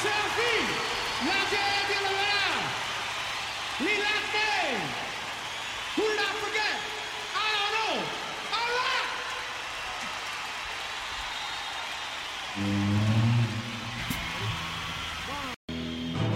Selfie, la jam de la la, Lilac, who did I forget? I don't know. All right.